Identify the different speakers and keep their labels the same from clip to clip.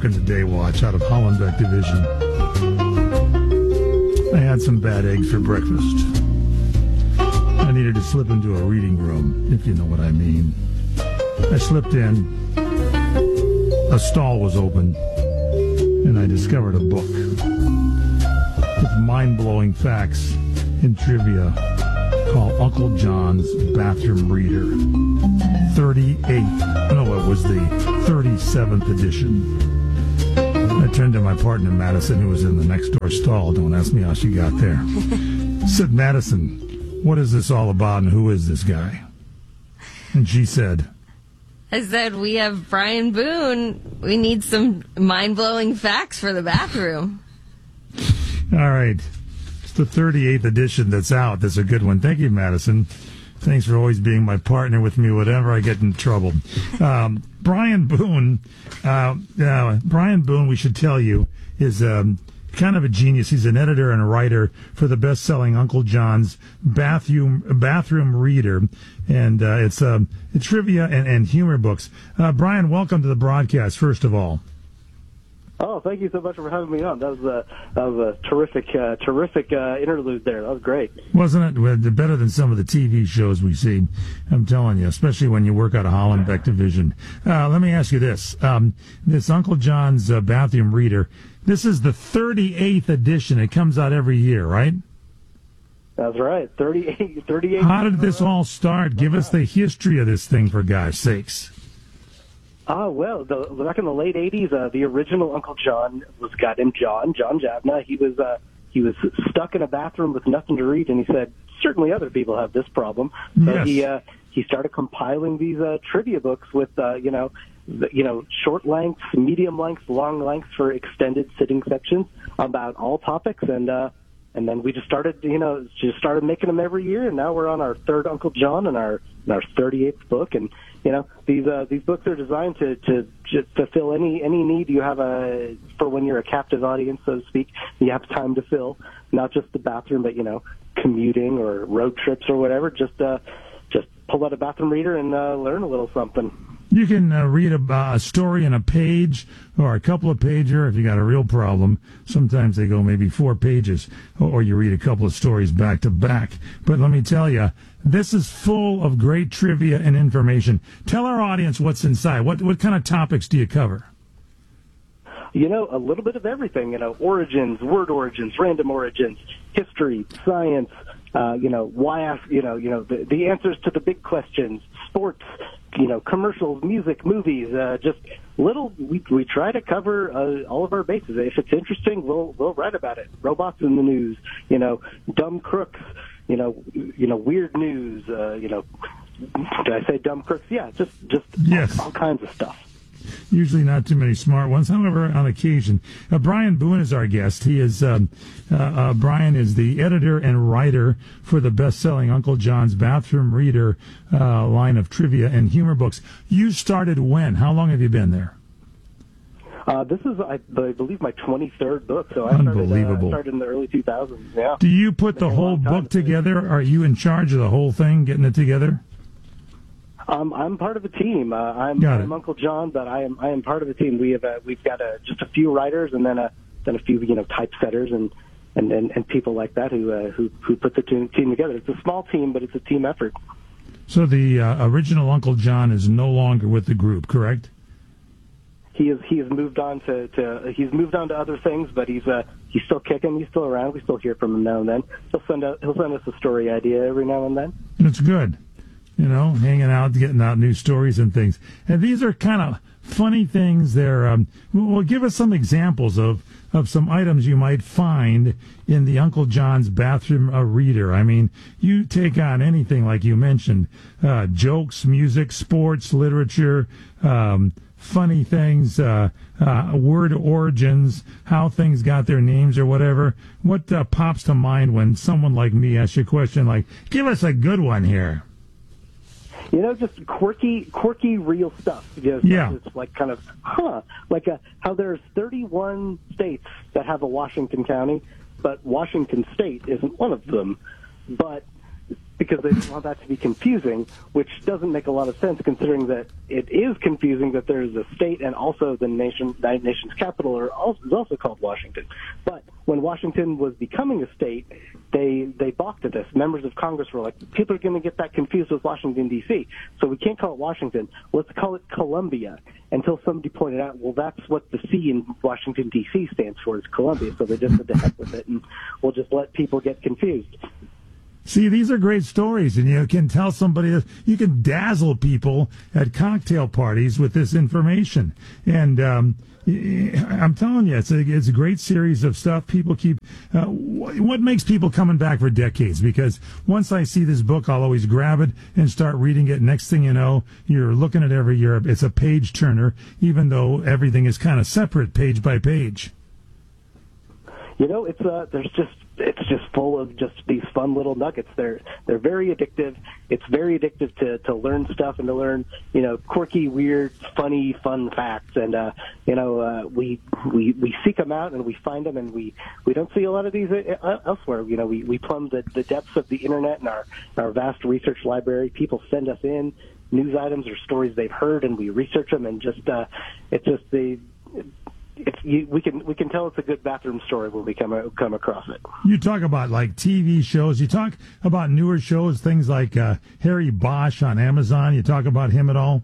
Speaker 1: Hawkins at Daywatch out of Hollenbeck Division. I had some bad eggs for breakfast. I needed to slip into a reading room, if you know what I mean. I slipped in. A stall was open, and I discovered a book with mind-blowing facts and trivia called Uncle John's Bathroom Reader. 38th. No, it was the 37th edition. I turned to my partner, Madison, who was in the next door stall. Don't ask me how she got there. Said, Madison, what is this all about and who is this guy? And she said,
Speaker 2: I said, we have Brian Boone. We need some mind-blowing facts for the bathroom.
Speaker 1: All right. It's the 38th edition that's out. That's a good one. Thank you, Madison. Thanks for always being my partner with me whenever I get in trouble. Brian Boone, we should tell you, is kind of a genius. He's an editor and a writer for the best-selling Uncle John's Bathroom Reader, and it's trivia and humor books. Brian, welcome to the broadcast, first of all.
Speaker 3: Oh, thank you so much for having me on. That was a terrific interlude there. That was great.
Speaker 1: Wasn't it? Better than some of the TV shows we see, I'm telling you, especially when you work out of Hollenbeck Division. Let me ask you this. This Uncle John's Bathroom Reader, this is the 38th edition. It comes out every year, right?
Speaker 3: That's right, 38.
Speaker 1: How did this all start? Give us the history of this thing, for God's sakes.
Speaker 3: Well, back in the late 80s, the original Uncle John was a guy named John Javna. He was stuck in a bathroom with nothing to read, and he said, certainly other people have this problem. So
Speaker 1: yes.
Speaker 3: He started compiling these trivia books with, short lengths, medium lengths, long lengths for extended sitting sections about all topics, and then we just started making them every year, and now we're on our third Uncle John and our 38th book, and these books are designed to fill any need you have for when you're a captive audience, so to speak. You have time to fill, not just the bathroom, but commuting or road trips or whatever. Just pull out a bathroom reader and learn a little something.
Speaker 1: You can read a story in a page or a couple of pager if you got a real problem. Sometimes they go maybe 4 pages, or you read a couple of stories back to back. But let me tell you, this is full of great trivia and information. Tell our audience what's inside. What kind of topics do you cover?
Speaker 3: A little bit of everything. Origins, word origins, random origins, history, science. Why ask? The answers to the big questions, sports. Commercials, music, movies, just little. We try to cover all of our bases. If it's interesting, we'll write about it. Robots in the news, dumb crooks, weird news. Did I say dumb crooks? Yeah, just
Speaker 1: yes.
Speaker 3: all kinds of stuff.
Speaker 1: Usually not too many smart ones. However, on occasion, Brian Boone is our guest. He is Brian is the editor and writer for the best-selling Uncle John's Bathroom Reader line of trivia and humor books. You started when? How long have you been there?
Speaker 3: This is, I believe, my 23rd book. So
Speaker 1: Unbelievable.
Speaker 3: I started in the early 2000s. Yeah.
Speaker 1: Do you put the whole book together? Are you in charge of the whole thing, getting it together?
Speaker 3: I'm part of a team. I'm Uncle John, but I am part of a team. We've got just a few writers and then a few typesetters and people like that who put the team together. It's a small team, but it's a team effort.
Speaker 1: So the original Uncle John is no longer with the group, correct?
Speaker 3: He has moved on to other things, but he's still kicking. He's still around. We still hear from him now and then. He'll send us a story idea every now and then.
Speaker 1: That's good. Hanging out, getting out new stories and things. And these are kind of funny things. They're well, give us some examples of some items you might find in the Uncle John's Bathroom Reader. I mean, you take on anything like you mentioned, jokes, music, sports, literature, funny things, word origins, how things got their names or whatever. What pops to mind when someone like me asks you a question like, give us a good one here?
Speaker 3: Just quirky, real stuff.
Speaker 1: Yeah.
Speaker 3: It's like kind of, how there's 31 states that have a Washington County, but Washington State isn't one of them. But because they didn't want that to be confusing, which doesn't make a lot of sense considering that it is confusing that there's a state and also the United Nations capital is also called Washington. But when Washington was becoming a state, they balked at this. Members of Congress were like, people are going to get that confused with Washington, D.C., so we can't call it Washington. Let's call it Columbia, until somebody pointed out, well, that's what the C in Washington, D.C. stands for, is Columbia, so they just said to heck with it, and we'll just let people get confused.
Speaker 1: See, these are great stories, and you can tell somebody, you can dazzle people at cocktail parties with this information. And I'm telling you, it's a great series of stuff. People keep, what makes people coming back for decades? Because once I see this book, I'll always grab it and start reading it. Next thing you know, you're looking at every year. It's a page turner, even though everything is kind of separate page by page.
Speaker 3: You know, it's just full of just these fun little nuggets. They're very addictive. It's very addictive to learn stuff and to learn, quirky, weird, funny, fun facts. And we seek them out and we find them, and we don't see a lot of these elsewhere. We plumb the depths of the internet and our vast research library. People send us in news items or stories they've heard, and we research them, and we can tell it's a good bathroom story when we come across it.
Speaker 1: You talk about like TV shows. You talk about newer shows, things like Harry Bosch on Amazon. You talk about him at all?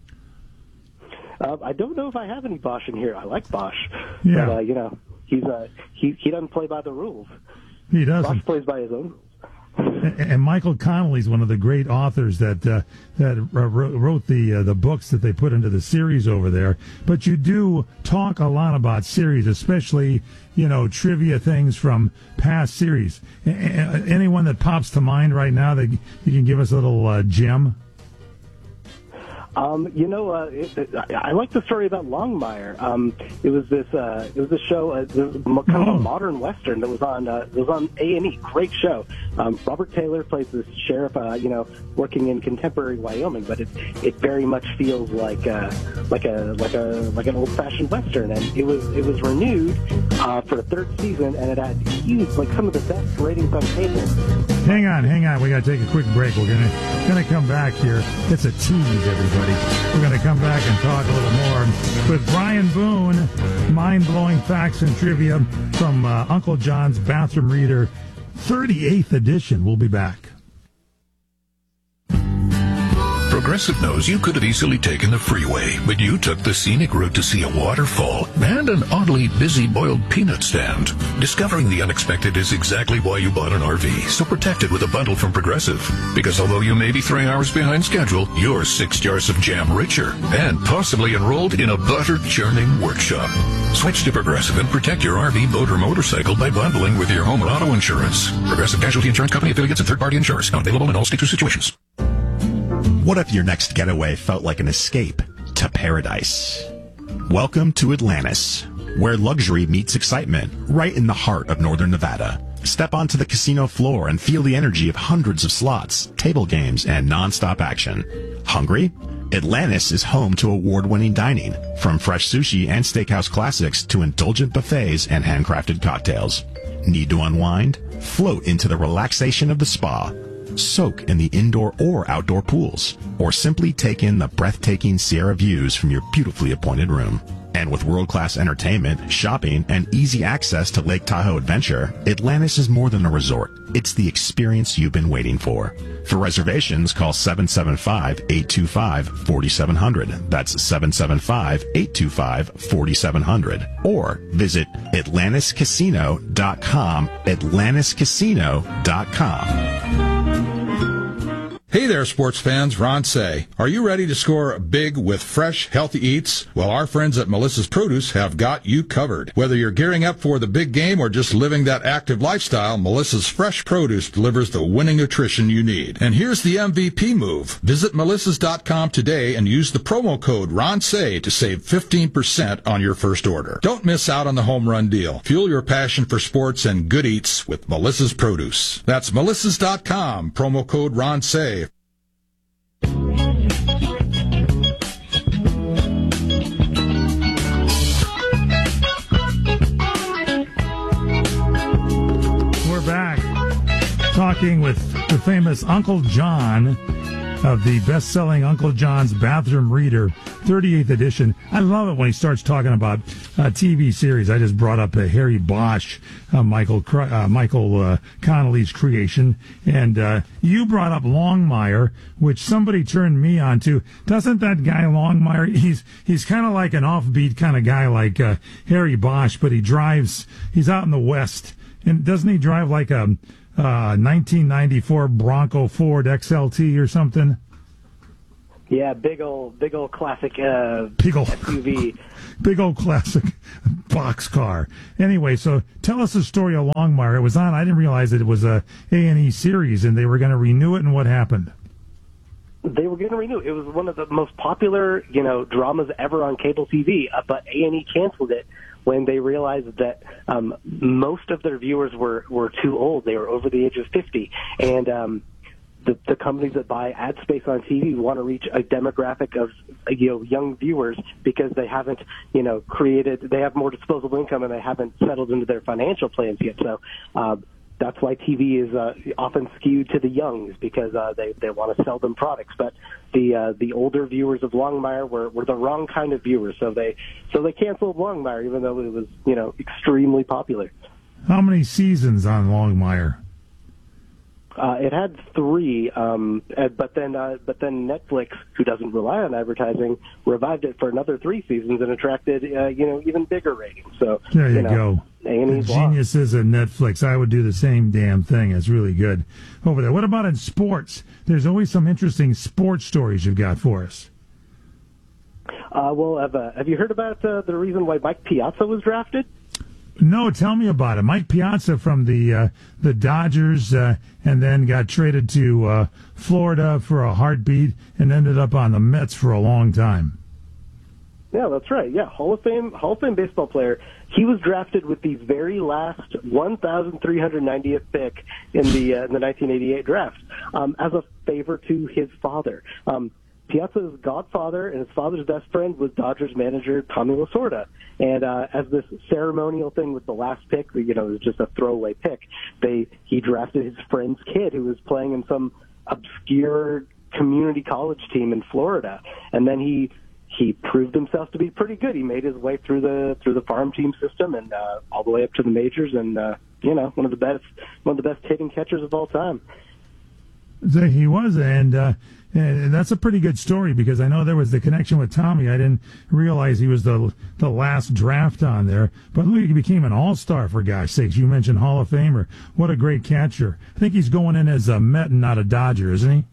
Speaker 3: I don't know if I have any Bosch in here. I like Bosch,
Speaker 1: yeah.
Speaker 3: But he doesn't play by the rules.
Speaker 1: He doesn't.
Speaker 3: Bosch plays by his own.
Speaker 1: And Michael Connelly is one of the great authors that wrote the books that they put into the series over there. But you do talk a lot about series, especially trivia things from past series. Anyone that pops to mind right now that you can give us a little gem?
Speaker 3: I like the story about Longmire. It was this show, kind of a modern western that was on A&E. Great show. Robert Taylor plays this sheriff, working in contemporary Wyoming, but it very much feels like an old-fashioned western. And it was renewed for a third season, and it had huge, some of the best ratings on cable.
Speaker 1: Hang on. We got to take a quick break. We're gonna come back here. It's a tease, everybody. We're going to come back and talk a little more with Brian Boone, mind-blowing facts and trivia from Uncle John's Bathroom Reader, 38th edition. We'll be back.
Speaker 4: Progressive knows you could have easily taken the freeway, but you took the scenic route to see a waterfall and an oddly busy boiled peanut stand. Discovering the unexpected is exactly why you bought an RV, so protect it with a bundle from Progressive. Because although you may be 3 hours behind schedule, you're 6 jars of jam richer and possibly enrolled in a butter-churning workshop. Switch to Progressive and protect your RV, boat, or motorcycle by bundling with your home and auto insurance. Progressive Casualty Insurance Company affiliates and third-party insurers. Not available in all states or situations.
Speaker 5: What if your next getaway felt like an escape to paradise? Welcome to Atlantis, where luxury meets excitement, right in the heart of northern Nevada. Step onto the casino floor and feel the energy of hundreds of slots, table games, and non-stop action. Hungry? Atlantis is home to award-winning dining, from fresh sushi and steakhouse classics to indulgent buffets and handcrafted cocktails. Need to unwind? Float into the relaxation of the spa. Soak in the indoor or outdoor pools, or simply take in the breathtaking Sierra views from your beautifully appointed room. And with world-class entertainment, shopping, and easy access to Lake Tahoe Adventure, Atlantis is more than a resort. It's the experience you've been waiting for. For reservations, call 775-825-4700. That's 775-825-4700. Or visit AtlantisCasino.com, AtlantisCasino.com.
Speaker 6: Hey there, sports fans. Ron Say. Are you ready to score big with fresh, healthy eats? Well, our friends at Melissa's Produce have got you covered. Whether you're gearing up for the big game or just living that active lifestyle, Melissa's Fresh Produce delivers the winning nutrition you need. And here's the MVP move. Visit melissas.com today and use the promo code RONSAY to save 15% on your first order. Don't miss out on the home run deal. Fuel your passion for sports and good eats with Melissa's Produce. That's melissas.com, promo code RONSAY.
Speaker 1: We're back talking with famous Uncle John of the best-selling Uncle John's Bathroom Reader, 38th edition. I love it when he starts talking about TV series. I just brought up Harry Bosch, Michael Connelly's creation, and you brought up Longmire, which somebody turned me on to. Doesn't that guy Longmire, he's kind of like an offbeat kind of guy like Harry Bosch, but he's out in the West, and doesn't he drive like a 1994 Bronco Ford XLT or something?
Speaker 3: Yeah, big old classic SUV.
Speaker 1: Big old classic box car. Anyway, so tell us the story of Longmire. It was on, I didn't realize that it was a A&E series, and they were going to renew it, and what happened?
Speaker 3: They were going to renew it. It was one of the most popular, dramas ever on cable TV, but A&E canceled it when they realized that most of their viewers were too old. They were over the age of 50. And the companies that buy ad space on TV want to reach a demographic of young viewers because they haven't they have more disposable income and they haven't settled into their financial plans yet. So that's why TV is often skewed to the youngs because they want to sell them products. But the older viewers of Longmire were the wrong kind of viewers, so they canceled Longmire even though it was extremely popular.
Speaker 1: How many seasons on Longmire?
Speaker 3: It had 3, but then Netflix, who doesn't rely on advertising, revived it for another 3 seasons and attracted even bigger ratings. So
Speaker 1: there you go.
Speaker 3: A&E's
Speaker 1: geniuses at Netflix. I would do the same damn thing. It's really good over there. What about in sports? There's always some interesting sports stories you've got for us.
Speaker 3: Well, have you heard about the reason why Mike Piazza was drafted?
Speaker 1: No, tell me about it. Mike Piazza from the Dodgers and then got traded to Florida for a heartbeat and ended up on the Mets for a long time.
Speaker 3: Yeah, that's right. Yeah, Hall of Fame baseball player. He was drafted with the very last 1,390th pick in the 1988 draft as a favor to his father. Piazza's godfather and his father's best friend was Dodgers manager Tommy Lasorda. And as this ceremonial thing with the last pick, it was just a throwaway pick, he drafted his friend's kid who was playing in some obscure community college team in Florida. And then he proved himself to be pretty good. He made his way through the farm team system and all the way up to the majors, and one of the best hitting catchers of all time.
Speaker 1: He was, and that's a pretty good story because I know there was the connection with Tommy. I didn't realize he was the last draft on there. But look, he became an all-star, for gosh sakes. You mentioned Hall of Famer. What a great catcher. I think he's going in as a Met and not a Dodger, isn't he?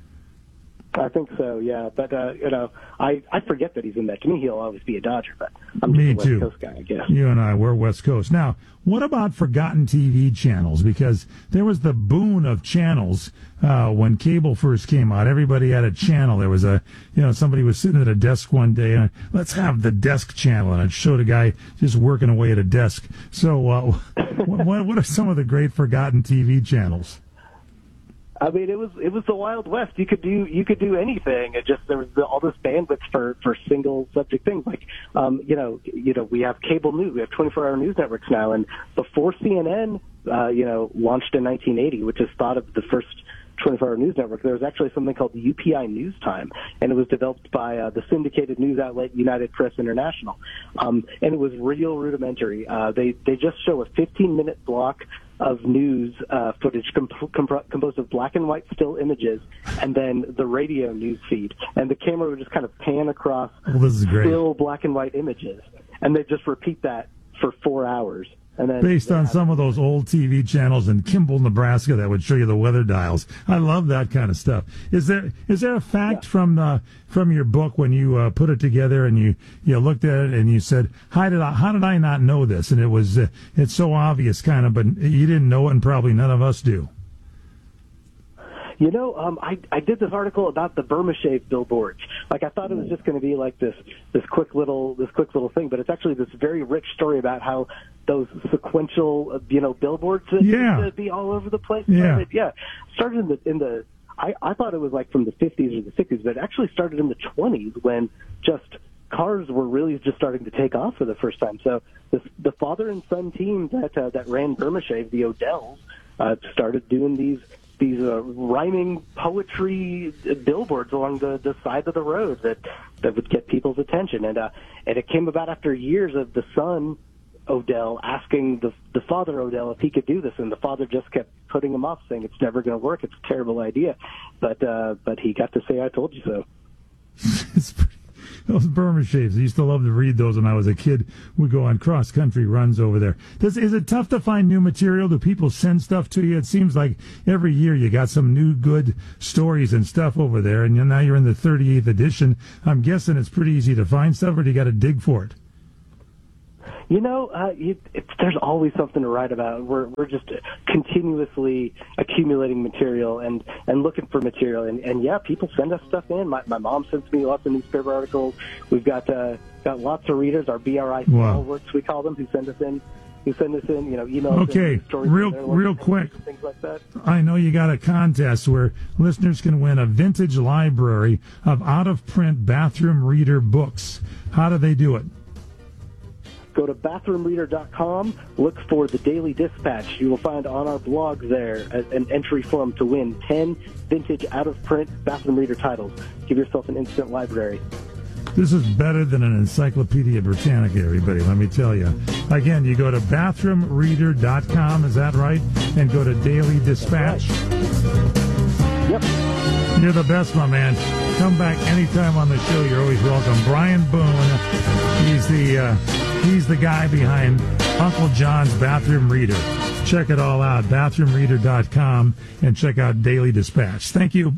Speaker 3: I think so, yeah. But, I forget that he's in that. To me, he'll always be a Dodger, but I'm
Speaker 1: just
Speaker 3: a West Coast guy, I guess.
Speaker 1: You and I, we're West Coast. Now, what about forgotten TV channels? Because there was the boon of channels when cable first came out. Everybody had a channel. There was somebody was sitting at a desk one day and let's have the desk channel, and it showed a guy just working away at a desk. So what are some of the great forgotten TV channels?
Speaker 3: I mean, it was the Wild West. You could do anything. It just there was all this bandwidth for single subject things. Like, we have cable news. We have 24-hour news networks now. And before CNN, launched in 1980, which is thought of the first 24-hour news network, there was actually something called the UPI News Time, and it was developed by the syndicated news outlet United Press International. And it was real rudimentary. They just show a 15-minute block of news footage composed of black and white still images, and then the radio news feed. And the camera would just kind of pan across still black and white images, and they just repeat that for 4 hours. And then
Speaker 1: based on some of those old TV channels in Kimball, Nebraska, that would show you the weather dials. I love that kind of stuff. Is there a fact from your book when you put it together and you looked at it and you said, how did I not know this? And it was it's so obvious, kind of, but you didn't know it, and probably none of us do.
Speaker 3: I did this article about the Burma Shave billboards. Like, I thought it was just going to be like this quick little thing, but it's actually this very rich story about how those sequential, billboards used to be all over the place. Started in the I thought it was like from the 50s or the 60s, but it actually started in the 20s when just cars were really just starting to take off for the first time. So the father and son team that ran Burma Shave, the Odells, started doing these rhyming poetry billboards along the side of the road that would get people's attention. And it came about after years of the son, Odell, asking the father, Odell, if he could do this. And the father just kept putting him off, saying it's never going to work. It's a terrible idea. But he got to say, I told you so.
Speaker 1: Those Burma shapes, I used to love to read those when I was a kid. We'd go on cross-country runs over there. Is it tough to find new material? Do people send stuff to you? It seems like every year you got some new good stories and stuff over there, and now you're in the 38th edition. I'm guessing it's pretty easy to find stuff, or do you got to dig for it?
Speaker 3: There's always something to write about. We're just continuously accumulating material and looking for material. And yeah, people send us stuff in. My mom sends me lots of newspaper articles. We've got lots of readers, our BRI stalwarts, we call them, who send us in. Emails.
Speaker 1: Okay, real quick.
Speaker 3: Things like that.
Speaker 1: I know you got a contest where listeners can win a vintage library of out-of-print bathroom reader books. How do they do it?
Speaker 3: Go to bathroomreader.com, look for the Daily Dispatch. You will find on our blog there an entry form to win 10 vintage out-of-print bathroom reader titles. Give yourself an instant library.
Speaker 1: This is better than an Encyclopedia Britannica, everybody, let me tell you. Again, you go to bathroomreader.com, is that right? And go to Daily Dispatch.
Speaker 3: Yep.
Speaker 1: You're the best, my man. Come back anytime on the show. You're always welcome. Brian Boone, he's the guy behind Uncle John's Bathroom Reader. Check it all out, bathroomreader.com, and check out Daily Dispatch. Thank you.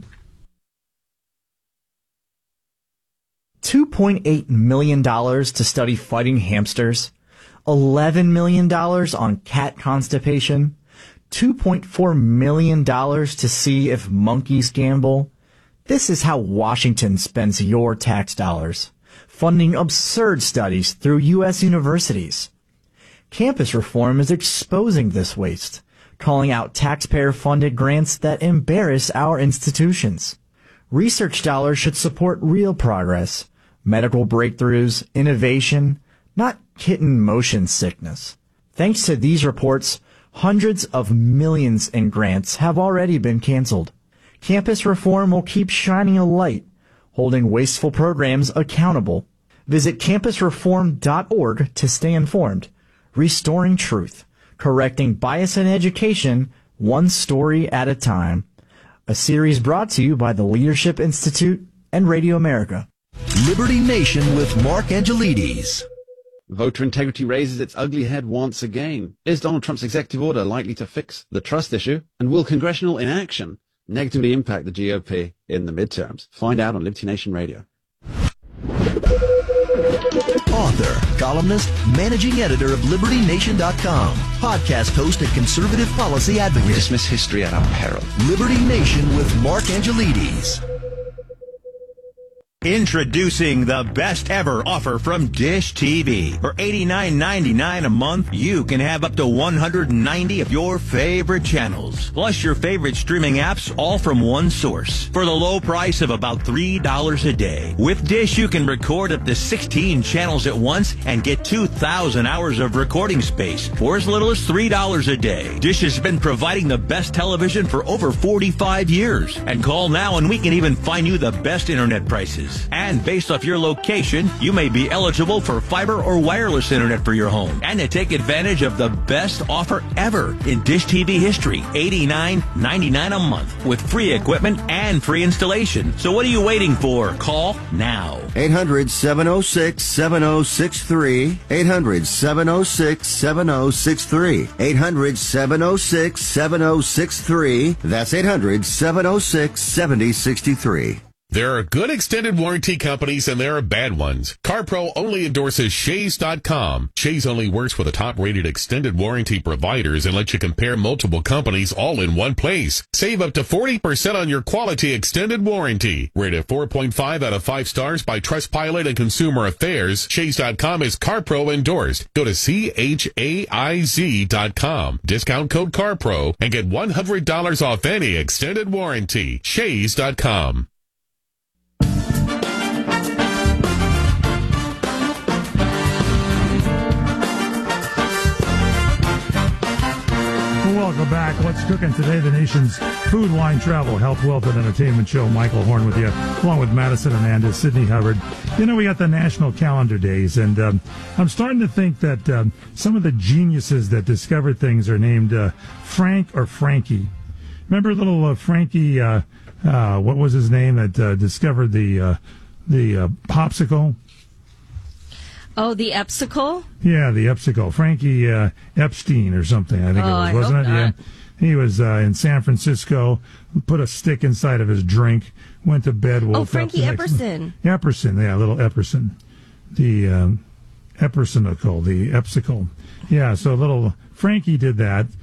Speaker 7: $2.8 million to study fighting hamsters, $11 million on cat constipation, $2.4 million to see if monkeys gamble. This is how Washington spends your tax dollars, funding absurd studies through U.S. universities. Campus reform is exposing this waste, calling out taxpayer-funded grants that embarrass our institutions. Research dollars should support real progress, medical breakthroughs, innovation, not kitten motion sickness. Thanks to these reports, hundreds of millions in grants have already been canceled. Campus reform will keep shining a light, holding wasteful programs accountable. Visit campusreform.org to stay informed. Restoring truth, correcting bias in education, one story at a time. A series brought to you by the Leadership Institute and Radio America.
Speaker 8: Liberty Nation with Mark Angelides.
Speaker 9: Voter integrity raises its ugly head once again. Is Donald Trump's executive order likely to fix the trust issue? And will congressional inaction negatively impact the GOP in the midterms? Find out on Liberty Nation Radio.
Speaker 8: Author, columnist, managing editor of LibertyNation.com, podcast host and conservative policy advocate.
Speaker 9: We dismiss history at our peril.
Speaker 8: Liberty Nation with Mark Angelides.
Speaker 10: Introducing the best ever offer from Dish TV. For $89.99 a month, you can have up to 190 of your favorite channels, plus your favorite streaming apps, all from one source, for the low price of about $3 a day. With Dish, you can record up to 16 channels at once and get 2,000 hours of recording space for as little as $3 a day. Dish has been providing the best television for over 45 years. And call now and we can even find you the best internet prices. And based off your location, you may be eligible for fiber or wireless internet for your home. And to take advantage of the best offer ever in Dish TV history, $89.99 a month with free equipment and free installation. So what are you waiting for? Call now.
Speaker 11: 800-706-7063. 800-706-7063. 800-706-7063. That's 800-706-7063.
Speaker 12: There are good extended warranty companies and there are bad ones. CarPro only endorses Shays.com. Shays only works with the top-rated extended warranty providers and lets you compare multiple companies all in one place. Save up to 40% on your quality extended warranty. Rated 4.5 out of 5 stars by Trustpilot and Consumer Affairs, Shays.com is CarPro endorsed. Go to CHAIZ.com. Discount code CarPro and get $100 off any extended warranty. Shays.com.
Speaker 1: Welcome back. What's cooking today? The nation's food, wine, travel, health, wealth, and entertainment show. Michael Horn with you, along with Madison Hernandez, Sydney Hubbard. You know, we got the National Calendar Days, and I'm starting to think that some of the geniuses that discovered things are named Frank or Frankie. Remember little Frankie, what was his name, that discovered the popsicle?
Speaker 2: Oh, the Epsicle?
Speaker 1: Yeah, the Epsicle. Frankie Epstein or something, I think it was, wasn't it?
Speaker 2: Not.
Speaker 1: Yeah. He was in San Francisco, put a stick inside of his drink, went to bed, woke up.
Speaker 2: Frankie Epperson.
Speaker 1: Epperson, yeah, little Epperson. The Eppersonacle, the Epsicle. Yeah, so little Frankie did that.